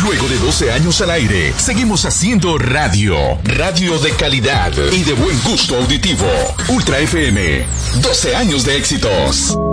Luego de 12 años al aire, seguimos haciendo radio. Radio de calidad y de buen gusto auditivo. Ultra FM, 12 años de éxitos.